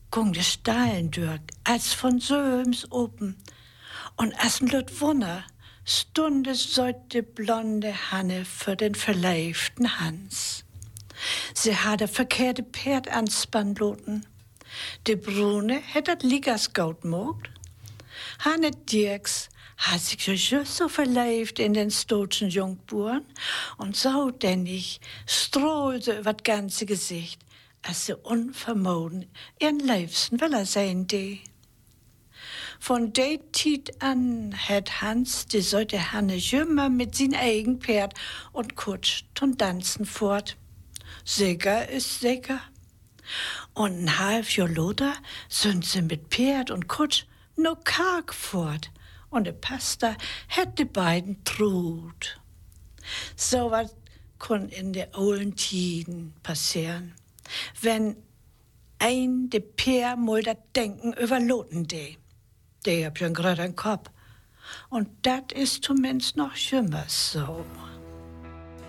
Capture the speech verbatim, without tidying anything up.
ging de Stahlen durch, als von Söms oben. Und als ein Lüt Wunder stunde sollte blonde Hanne für den verleiften Hans. Sie hatte verkehrte Pferd anspannen loten. De Brune hätt dat Ligas gaut mogt. Hanne Dirks hat sich just so verleift in den stotschen Jungburen und so denn ich strahlte über das ganze Gesicht, als sie unvermoden ihren liebsten Willer sein de. Von de Tiet an hat Hans die sollte Hanne jümmer mit sin eigen Pferd und kutscht und tanzen fort. Sicher ist sicher. Und ein halb Jahr loder sind sie mit Pferd und Kutsch no karg fort. Und der Pastor hätt die beiden trut. So was kann in der olden Tiden passieren, wenn ein de Peer mal dat Denken überloten de. Der hab schon grad einen Kopf. Und dat ist zumindest noch schlimmer so.